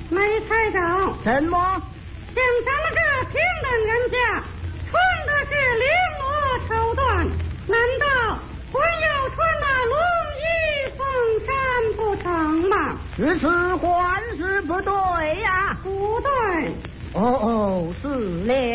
没猜着。 什么？ 像咱们这平等人家，穿的是绫罗绸缎，难道还要穿那龙衣凤衫不成吗？ 此事还是不对呀。 不对。 哦，是了。